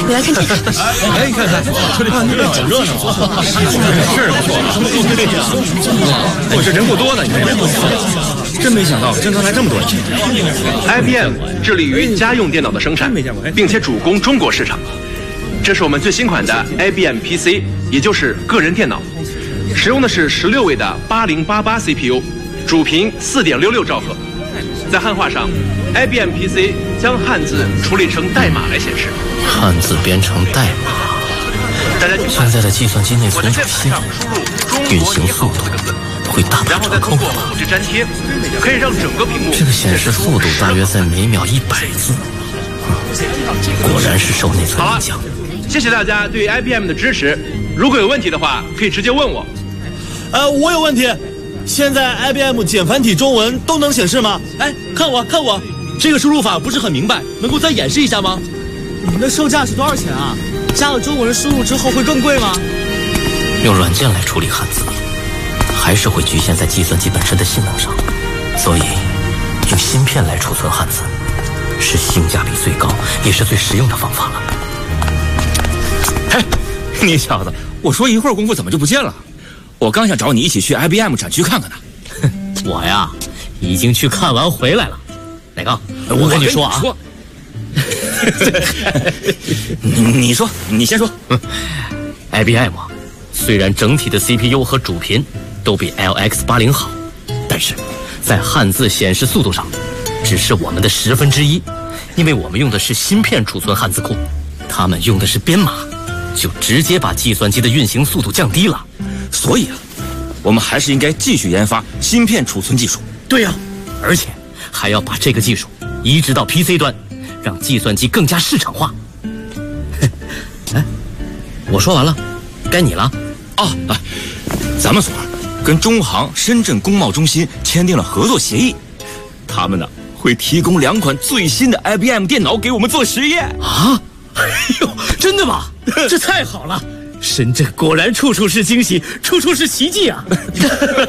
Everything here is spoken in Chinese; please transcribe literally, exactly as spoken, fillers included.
我来看这个。 哎，你看看，这里那边好热闹啊！是不错，我这人不多呢，你看人不多，真没想到郑州来这么多人。 I B M 致力于家用电脑的生产，并且主攻中国市场。这是我们最新款的 I B M P C， 也就是个人电脑，使用的是十六位的八零八八 C P U， 主频 四点六六兆赫。在汉化上 ，I B M P C 将汉字处理成代码来显示。 汉字编成代码， 大家现在的计算机内存有限，运行速度会大打折扣吧？ 复制粘贴，可以让整个屏幕。 这个显示速度大约在每秒一百字，嗯，果然是受内存影响。 谢谢大家对 I B M 的支持，如果有问题的话，可以直接问我。 呃，我有问题。现在 I B M 简繁体中文都能显示吗？ 哎，看我看我，这个输入法不是很明白，能够再演示一下吗？ 你们的售价是多少钱啊？加了中文输入之后会更贵吗？ 用软件来处理汉字，还是会局限在计算机本身的性能上，所以用芯片来储存汉字，是性价比最高，也是最实用的方法了。 嘿，你小子，我说一会儿功夫怎么就不见了？我刚想找你一起去 I B M 展区看看呢。 我呀，已经去看完回来了。哪个？我跟你说啊， 你你说，你先说。 I B M 虽然整体的 C P U 和主频都比 L X 八十 好，但是在汉字显示速度上，只是我们的十分之一，因为我们用的是芯片储存汉字库，他们用的是编码，就直接把计算机的运行速度降低了。 所以啊，我们还是应该继续研发芯片储存技术。 对呀、啊，而且还要把这个技术移植到 P C 端，让计算机更加市场化。哎，我说完了，该你了。 哦，啊，咱们所跟中航深圳工贸中心签订了合作协议，他们呢会提供两款最新的 I B M 电脑给我们做实验啊！哎呦，真的吗？这太好了！深圳果然处处是惊喜，处处是奇迹啊！